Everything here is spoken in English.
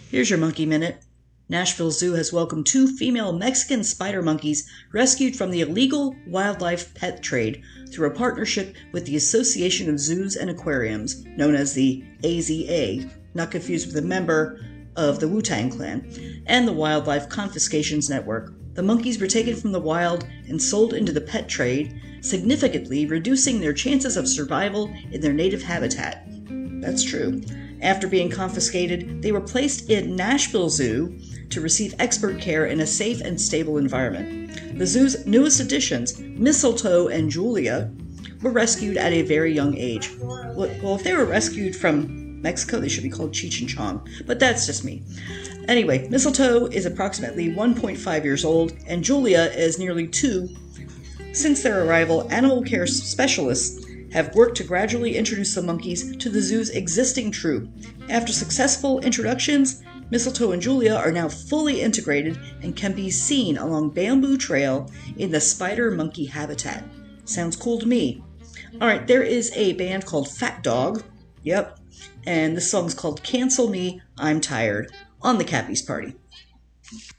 Here's your Monkey Minute. Nashville Zoo has welcomed 2 female Mexican spider monkeys rescued from the illegal wildlife pet trade through a partnership with the Association of Zoos and Aquariums, known as the AZA, not confused with a member of the Wu-Tang Clan, and the Wildlife Confiscations Network. The monkeys were taken from the wild and sold into the pet trade, significantly reducing their chances of survival in their native habitat. That's true. After being confiscated, they were placed in Nashville Zoo to receive expert care in a safe and stable environment. The zoo's newest additions, Mistletoe and Julia, were rescued at a very young age. Well, if they were rescued from Mexico, they should be called Cheech and Chong, but that's just me. Anyway, Mistletoe is approximately 1.5 years old, and Julia is nearly 2. Since their arrival, animal care specialists have worked to gradually introduce the monkeys to the zoo's existing troop. After successful introductions, Mistletoe and Julia are now fully integrated and can be seen along Bamboo Trail in the spider monkey habitat. Sounds cool to me. Alright, there is a band called Fat Dog. Yep. And the song's called Cancel Me, I'm Tired, on the Cappies Party.